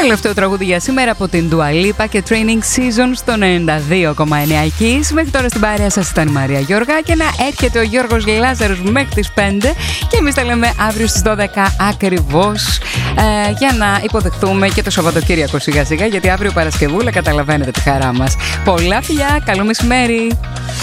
Τελευταίο τραγούδι για σήμερα από την Dua Lipa και Training Season στο 92,9 Kiss. Μέχρι τώρα στην παρέα σας ήταν η Μαρία Γιωργάκηνα. Έρχεται ο Γιώργος Λάζαρος μέχρι τις 5 και εμείς τα λέμε αύριο στις 12 ακριβώς, για να υποδεχτούμε και το Σαββατοκύριακο σιγά σιγά, γιατί αύριο Παρασκευούλα καταλαβαίνετε τη χαρά μας. Πολλά φιλιά, καλό μεσημέρι.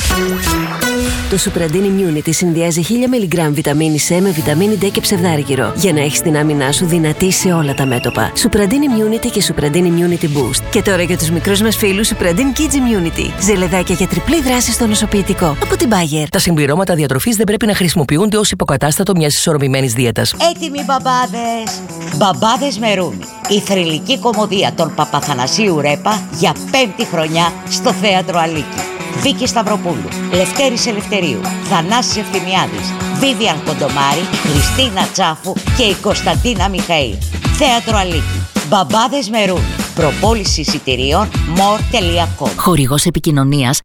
Το Supradin Immunity συνδυάζει 1000 mg βιταμίνη C με βιταμίνη D και ψευδάργυρο για να έχεις την άμυνά σου δυνατή σε όλα τα μέτωπα. Supradin Immunity και Supradin Immunity Boost. Και τώρα για τους μικρούς μας φίλους Supradin Kids Immunity. Ζελεδάκια για τριπλή δράση στο νοσοποιητικό. Από την Bayer. Τα συμπληρώματα διατροφής δεν πρέπει να χρησιμοποιούνται ως υποκατάστατο μιας ισορροπημένης δίαιτας. Έτοιμοι μπαμπάδες. Μπαμπάδες Μερούνι. Η θρυλική κωμωδία των Παπαθανασίου Ρέπα για 5η χρονιά στο Θέατρο Αλίκη. Βίκη Σταυροπούλου, Λευτέρης Ελευθερίου, Θανάσης Ευθυμιάδης, Βίβιαν Κοντομάρη, Χριστίνα Τσάφου και η Κωνσταντίνα Μιχαήλ. Θέατρο Αλίκη. Μπαμπάδες Μερούνι. Προπόληση εισιτηρίων more.com. Χορηγός επικοινωνίας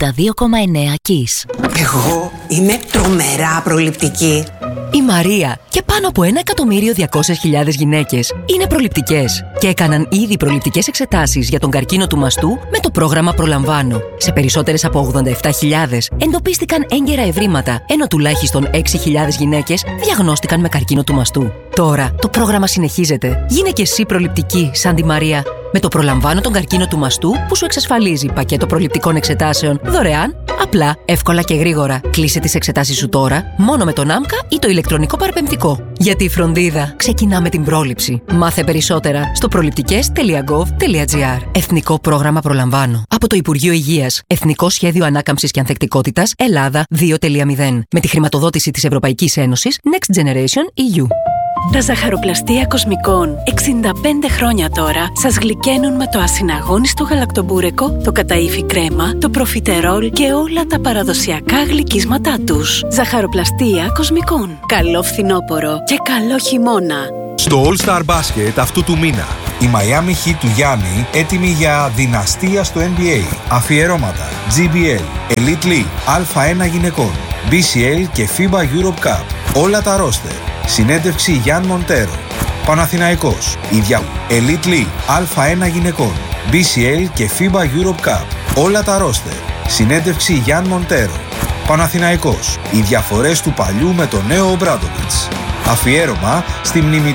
92,9 Kiss. Εγώ είμαι τρομερά προληπτική. Η Μαρία και πάνω από 1.200.000 γυναίκες είναι προληπτικές και έκαναν ήδη προληπτικές εξετάσεις για τον καρκίνο του μαστού με το πρόγραμμα Προλαμβάνω. Σε περισσότερες από 87.000 εντοπίστηκαν έγκαιρα ευρήματα, ενώ τουλάχιστον 6.000 γυναίκες διαγνώστηκαν με καρκίνο του μαστού. Τώρα το πρόγραμμα συνεχίζεται. Γίνε και εσύ προληπτική σαν τη Μαρία. Με το Προλαμβάνω τον καρκίνο του μαστού που σου εξασφαλίζει πακέτο προληπτικών εξετάσεων δωρεάν, απλά, εύκολα και γρήγορα. Κλείσε τις εξετάσεις σου τώρα μόνο με τον ΆΜΚΑ ή το ηλεκτρονικό παραπεμπτικό. Γιατί η φροντίδα ξεκινά με την πρόληψη. Μάθε περισσότερα στο προληπτικές.gov.gr. Εθνικό πρόγραμμα Προλαμβάνω. Από το Υπουργείο Υγείας. Εθνικό Σχέδιο Ανάκαμψης και Ανθεκτικότητας Ελλάδα 2.0. Με τη χρηματοδότηση της Ευρωπαϊκής Ένωσης Next Generation EU. Τα ζαχαροπλαστεία Κοσμικών 65 χρόνια τώρα σας γλυκαίνουν με το ασυναγώνιστο γαλακτομπούρεκο, το καταΐφι κρέμα, το προφιτερόλ και όλα τα παραδοσιακά γλυκίσματά τους. Ζαχαροπλαστεία Κοσμικών. Καλό φθινόπωρο και καλό χειμώνα. Στο All Star Basket αυτού του μήνα, η Miami Heat του Γιάννη έτοιμη για δυναστεία στο NBA. Αφιερώματα GBL, Elite League, Α1 γυναικών, BCL και FIBA Europe Cup. Όλα τα ρόστερ. Συνέντευξη Γιάν Μοντέρο. Παναθηναϊκός. Elite League, Α1 γυναικών, BCL και FIBA Europe Cup. Όλα τα ρόστερ. Συνέντευξη Γιάν Μοντέρο. Παναθηναϊκός. Οι διαφορές του παλιού με το νέο Ομπράντοβιτς. Αφιέρωμα στη μνήμη